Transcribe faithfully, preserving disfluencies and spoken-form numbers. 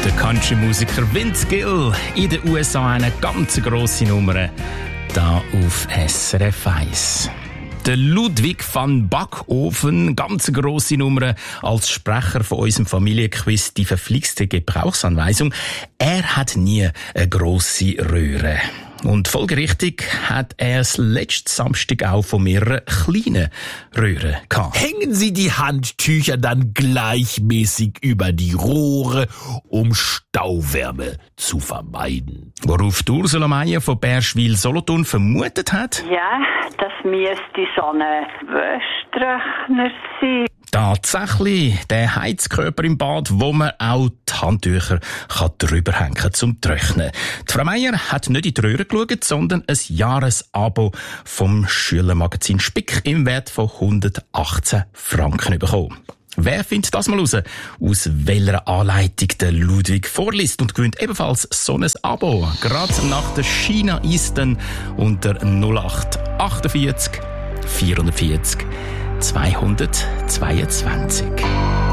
Der Country-Musiker Vince Gill, in den U S A eine ganz grosse Nummer, da auf S R F eins. Der Ludwig van Backofen, ganz grosse Nummer als Sprecher von unserem Familienquiz «Die verflixte Gebrauchsanweisung». Er hat nie eine grosse Röhre. Und folgerichtig hat er es letzten Samstag auch von mehreren kleinen Röhren gehabt. Hängen Sie die Handtücher dann gleichmäßig über die Rohre, um Stauwärme zu vermeiden. Worauf Ursula Meier von Bärschwil-Solothurn vermutet hat? Ja, das müsste so ein Wäschtrockner sein. Tatsächlich, der Heizkörper im Bad, wo man auch die Handtücher kann drüber hängen kann, zum Trocknen. Die Frau Meier hat nicht in die Röhre geschaut, sondern ein Jahresabo vom Schülermagazin Spick im Wert von hundertachtzehn Franken bekommen. Wer findet das mal raus? Aus welcher Anleitung der Ludwig vorliest und gewinnt ebenfalls so ein Abo. Gerade nach der China Eastern unter null acht achtundvierzig vierundvierzig zweihundertzweiundzwanzig.